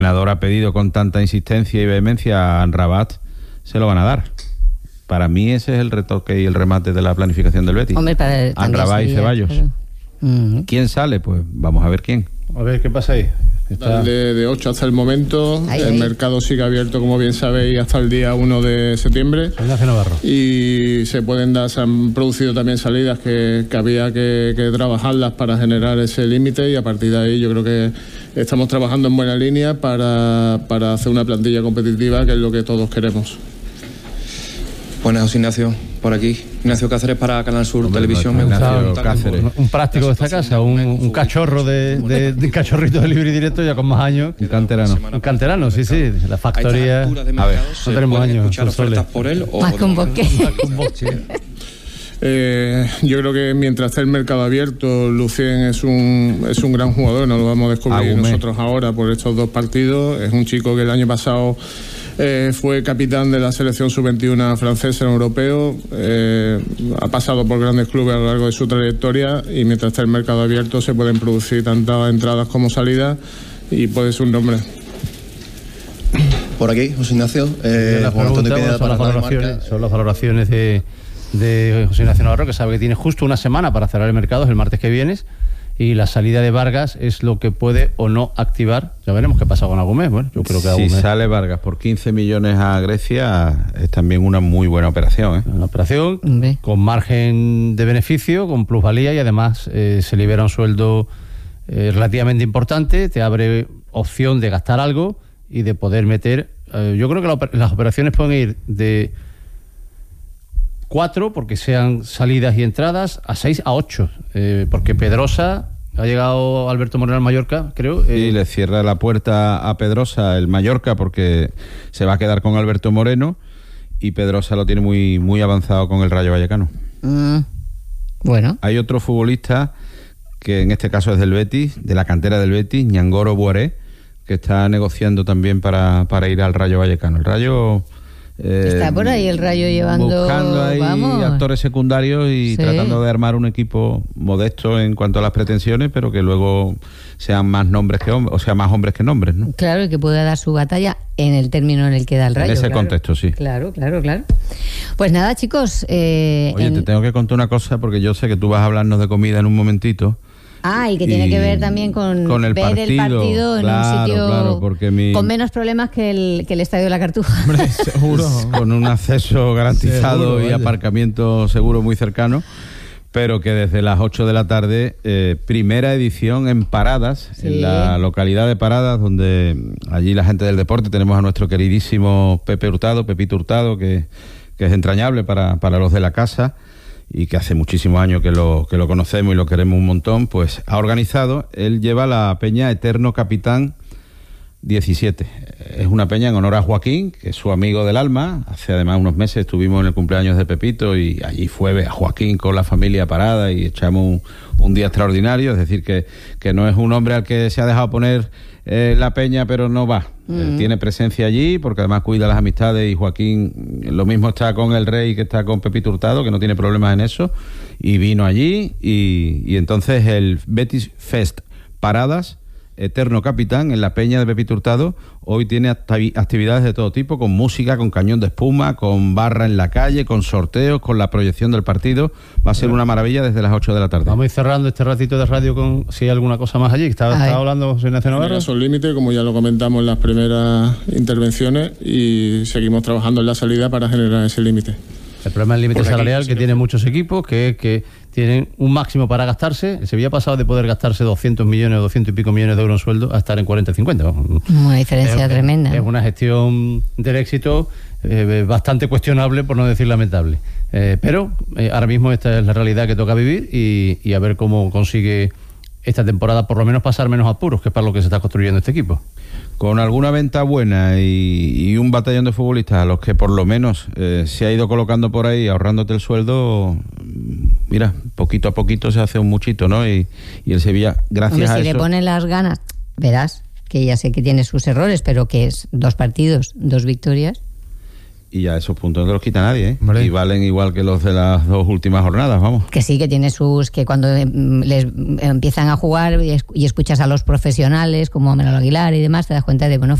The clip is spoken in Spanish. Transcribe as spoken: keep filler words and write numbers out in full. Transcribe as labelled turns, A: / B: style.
A: entrenador ha pedido con tanta insistencia y vehemencia a Amrabat, se lo van a dar. Para mí ese es el retoque y el remate de la planificación del Betis.
B: Hombre, para
A: Amrabat y Ceballos.
B: Pero... Uh-huh.
A: ¿Quién sale? Pues vamos a ver quién.
C: A ver qué pasa ahí. Está...
D: De, de ocho hasta el momento,
B: ahí,
D: el
B: ahí.
D: mercado sigue abierto, como bien sabéis, hasta el día uno de septiembre. Y se pueden dar, se han producido también salidas que, que había que, que trabajarlas para generar ese límite, y a partir de ahí yo creo que estamos trabajando en buena línea para, para hacer una plantilla competitiva, que es lo que todos queremos.
E: Buenas, José Ignacio, por aquí. Ignacio Cáceres para Canal Sur Hombre, Televisión. Me gusta
C: Cáceres. Un, un práctico de esta casa, un, un cachorro de, de, de cachorrito de libre y directo ya con más años.
A: Un canterano.
C: Un canterano, sí, sí. La factoría.
E: A, a ver,
C: no tenemos años.
E: Escuchar ofertas por él o
B: más con bosque.
D: Eh, yo creo que mientras esté el mercado abierto, Lucien es un, es un gran jugador, no lo vamos a descubrir Agumé. nosotros ahora por estos dos partidos. Es un chico que el año pasado eh, fue capitán de la selección sub veintiuno francesa en europeo, eh, ha pasado por grandes clubes a lo largo de su trayectoria, y mientras esté el mercado abierto se pueden producir tantas entradas como salidas, y puede ser un nombre.
E: Por aquí, José Ignacio. Eh,
C: las preguntas, bueno, son, las valoraciones, son las valoraciones de... de José Ignacio Navarro, que sabe que tiene justo una semana para cerrar el mercado, es el martes que viene, y la salida de Vargas es lo que puede o no activar. Ya veremos qué pasa con Agumé. Bueno, yo creo que
A: si
C: Agumé...
A: sale Vargas por quince millones a Grecia, es también una muy buena operación, ¿eh?
C: Una operación ¿Sí? con margen de beneficio, con plusvalía, y además eh, se libera un sueldo eh, relativamente importante, te abre opción de gastar algo y de poder meter... Eh, yo creo que la, las operaciones pueden ir de cuatro, porque sean salidas y entradas, a seis, a ocho, eh, porque Pedrosa, ha llegado Alberto Moreno al Mallorca, creo.
A: Eh. Y le cierra la puerta a Pedrosa el Mallorca, porque se va a quedar con Alberto Moreno, y Pedrosa lo tiene muy, muy avanzado con el Rayo Vallecano.
B: Mm, bueno.
A: Hay otro futbolista, que en este caso es del Betis, de la cantera del Betis, Ñangoro Buaré, que está negociando también para, para ir al Rayo Vallecano. El Rayo...
B: Eh, está por ahí el Rayo llevando...
A: Buscando ahí
B: vamos.
A: actores secundarios y sí. tratando de armar un equipo modesto en cuanto a las pretensiones, pero que luego sean más nombres que hombres, o sea, más hombres que nombres, ¿no?
B: Claro, y que pueda dar su batalla en el término en el que da el Rayo.
A: En ese
B: claro.
A: contexto, sí.
B: Claro, claro, claro. Pues nada, chicos... Eh,
A: Oye,
B: en...
A: te tengo que contar una cosa, porque yo sé que tú vas a hablarnos de comida en un momentito.
B: Ah, y que tiene y que ver también con,
A: con el
B: ver
A: partido,
B: el partido en
A: claro,
B: un sitio
A: claro, porque mi...
B: con menos problemas que el, que el Estadio de la Cartuja.
C: Hombre, seguro.
A: Con un acceso garantizado seguro, y vale. aparcamiento seguro muy cercano, pero que desde las ocho de la tarde, eh, primera edición en Paradas, sí. en la localidad de Paradas, donde allí la gente del deporte, tenemos a nuestro queridísimo Pepe Hurtado, Pepito Hurtado, que, que es entrañable para, para los de la casa, y que hace muchísimos años que lo, que lo conocemos y lo queremos un montón, pues ha organizado, él lleva la peña Eterno Capitán diecisiete. Es una peña en honor a Joaquín, que es su amigo del alma. Hace además unos meses estuvimos en el cumpleaños de Pepito y allí fue a Joaquín con la familia Parada y echamos un, un día extraordinario. Es decir, que, que no es un hombre al que se ha dejado poner eh, la peña, pero no va. Mm. Él tiene presencia allí porque además cuida las amistades, y Joaquín lo mismo está con el Rey que está con Pepito Hurtado, que no tiene problemas en eso, y vino allí y, y entonces el Betis Fest Paradas Eterno Capitán en la peña de Pepito Hurtado hoy tiene actividades de todo tipo, con música, con cañón de espuma, con barra en la calle, con sorteos, con la proyección del partido. Va a ser una maravilla desde las ocho de la tarde.
C: Vamos a ir cerrando este ratito de radio con si hay alguna cosa más allí. Estaba, estaba hablando José Ignacio Navarro.
D: Son límites, como ya lo comentamos en las primeras intervenciones, y seguimos trabajando en la salida para generar ese límite.
C: El problema del límite salarial que tienen muchos equipos, que es que tienen un máximo para gastarse. El Sevilla ha pasado de poder gastarse doscientos millones o doscientos y pico millones de euros en sueldo a estar en cuarenta cincuenta.
B: Una diferencia
C: es,
B: tremenda.
C: Es una gestión del éxito eh, bastante cuestionable, por no decir lamentable. Eh, pero eh, ahora mismo esta es la realidad que toca vivir y, y a ver cómo consigue esta temporada por lo menos pasar menos apuros, que es para lo que se está construyendo este equipo.
A: Con alguna venta buena y, y un batallón de futbolistas a los que por lo menos eh, se ha ido colocando por ahí, ahorrándote el sueldo, mira, poquito a poquito se hace un muchito, ¿no? Y, y el Sevilla, gracias
B: Hombre,
A: a
B: si
A: eso...
B: le ponen las ganas, verás que ya sé que tiene sus errores, pero que es dos partidos, dos victorias.
A: y ya esos puntos no te los quita nadie, ¿eh? Y valen igual que los de las dos últimas jornadas, vamos.
B: Que sí, que tiene sus... que cuando les empiezan a jugar y escuchas a los profesionales como Manolo Aguilar y demás, te das cuenta de, bueno,